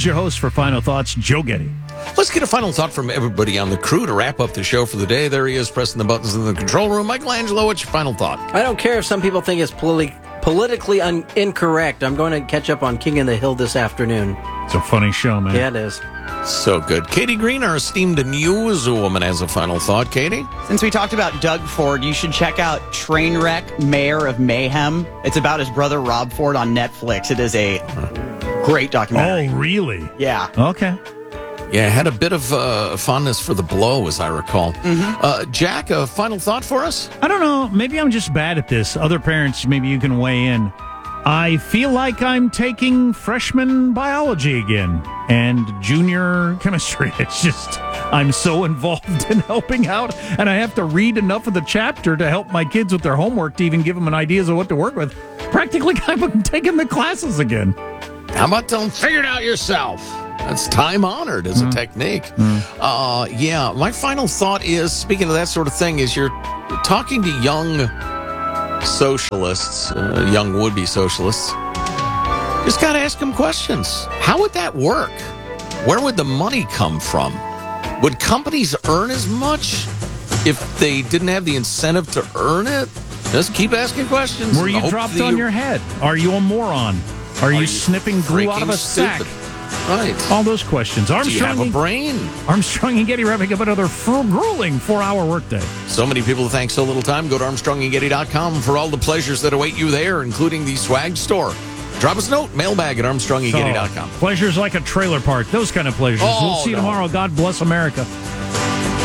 your host for Final Thoughts, Joe Getty. Let's get a final thought from everybody on the crew to wrap up the show for the day. There he is, pressing the buttons in the control room. Michelangelo, what's your final thought? I don't care if some people think it's politically incorrect. I'm going to catch up on King of the Hill this afternoon. It's a funny show, man. Yeah, it is. So good. Katie Green, our esteemed newswoman, has a final thought. Katie? Since we talked about Doug Ford, you should check out Trainwreck, Mayor of Mayhem. It's about his brother Rob Ford on Netflix. It is a great documentary. Oh, really? Yeah. Okay. Yeah, had a bit of fondness for The Blow, as I recall. Jack, a final thought for us? I don't know. Maybe I'm just bad at this. Other parents, maybe you can weigh in. I feel like I'm taking freshman biology again and junior chemistry. It's just, I'm so involved in helping out, and I have to read enough of the chapter to help my kids with their homework to even give them an ideas of what to work with. Practically, I'm taking the classes again. How about don't figure it out yourself? That's time-honored as a technique. Yeah, my final thought is, speaking of that sort of thing, is you're talking to young socialists, young would-be socialists. Just got to ask them questions. How would that work? Where would the money come from? Would companies earn as much if they didn't have the incentive to earn it? Just keep asking questions. Were you dropped on your head? Are you a moron? Are you snipping glue out of a sack? Right. All those questions. Do you have a brain? Armstrong and Getty wrapping up another grueling 4-hour workday. So many people to thank so little time. Go to ArmstrongandGetty.com for all the pleasures that await you there, including the swag store. Drop us a note, mailbag at ArmstrongandGetty.com. Pleasures like a trailer park. Those kind of pleasures. We'll see you tomorrow. God bless America.